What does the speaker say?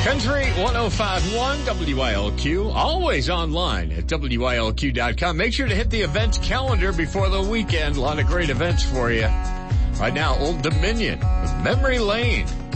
Country 105.1 WILQ, always online at WILQ.com. Make sure to hit the events calendar before the weekend. A lot of great events for you. Right now, Old Dominion with Memory Lane.